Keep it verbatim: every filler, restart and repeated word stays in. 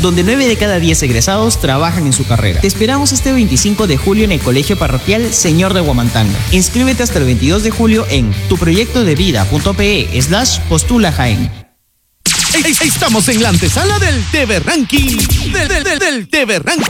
donde nueve de cada diez egresados trabajan en su carrera. Te esperamos este veinticinco de julio en el Colegio Parroquial Señor de Huamantanga. Inscríbete hasta el veintidós de julio en tuproyectodevida.pe slash postula Jaén. Estamos en la antesala del T V Ranking. Del, del, del, del T V Ranking.